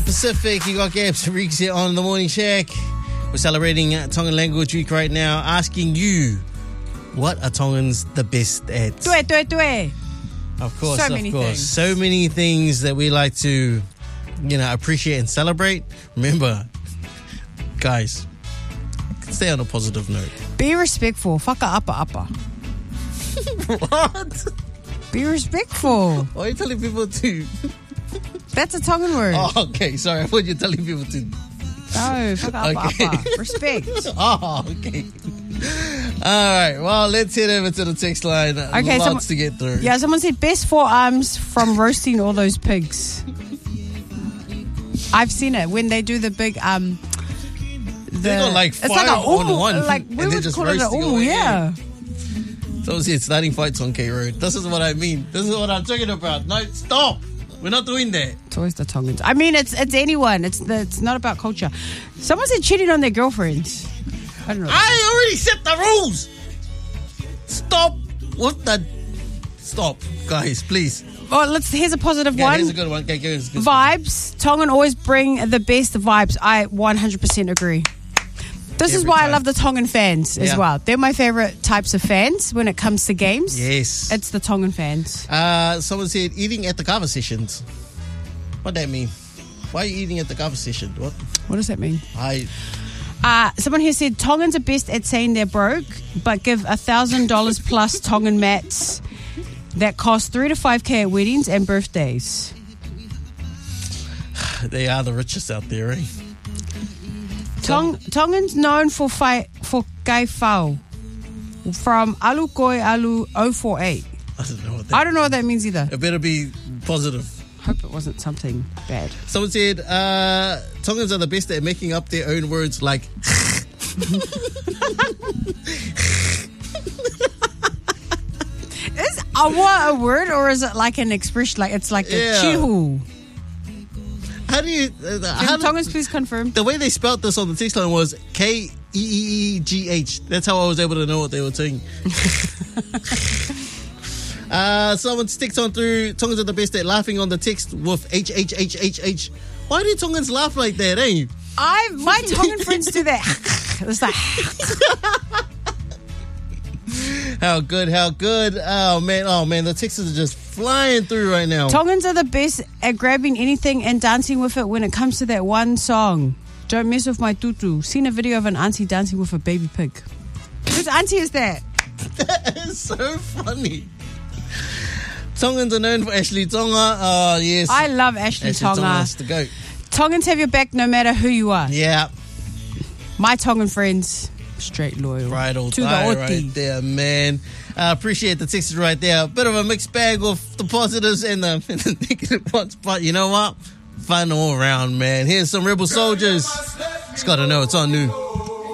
Pacific, you got Gabs and Reeks here on The Morning Shack. We're celebrating Tongan Language Week right now, asking you, what are Tongans the best at? Tue. Of course, So many things. So many things that we like to, appreciate and celebrate. Remember, guys, stay on a positive note. Be respectful. Whaka apa. What? Be respectful. Why are you telling people to? That's a Tongan word. Oh, okay. Sorry, I thought you were telling people to. No, whaka apa. Respect. Oh, okay. All right. Well, let's head over to the text line. Okay, Lots to get through. Yeah, someone said best forearms from roasting all those pigs. I've seen it when they do the big They got like it's five like a on one. like and we they're would just call it a roasting away. yeah. Someone said starting fights on K Road. This is what I mean. This is what I'm talking about. No, stop. We're not doing that. It's always the Tongans. I mean, it's anyone. It's not about culture. Someone said cheating on their girlfriends. I don't know. I already set the rules. Stop. Stop, guys, please. Oh, here's a positive one. Here's a good one. Okay, good. Vibes. Tongan always bring the best vibes. I 100% agree. This is Every why I time. love the Tongan fans as Yeah. well. They're my favorite types of fans when it comes to games. Yes. It's the Tongan fans. Someone said eating at the cover sessions. What that mean? Why are you eating at the cover session? What? What does that mean? I Someone here said Tongans are best at saying they're broke, but give $1,000 plus Tongan mats that cost 3 to 5K at weddings and birthdays. They are the richest out there, eh? Tongans known for gai fau from Alu Koi Alu 048. I don't know what that I don't know what that means either. It better be positive. Hope it wasn't something bad. Someone said Tongans are the best at making up their own words like Is awa a word or is it like an expression? Like it's like Yeah. a chihu. how do you Can Tongans please confirm? the way they spelled this on the text line was Keeegh. That's how I was able to know what they were saying. Someone sticks on through. Tongans are the best at laughing on the text with H. Why do Tongans laugh like that, eh? My Tongan friends do that. It's like How good. Oh man, the texts are just flying through right now. Tongans are the best at grabbing anything and dancing with it when it comes to that one song. Don't mess with my tutu. Seen a video of an auntie dancing with a baby pig. Whose auntie is that? That is so funny. Tongans are known for Ashley Tonga. Oh yes, I love Ashley Tonga. That's the goat. Tongans have your back no matter who you are. Yeah, My Tongan friends, straight loyal. right all to the time, Oti. right there, man. I appreciate the texts right there. Bit of a mixed bag of the positives and the negative ones, but you know what? Fun all around, man. Here's some Rebel Soldiers. Just gotta know it's on new.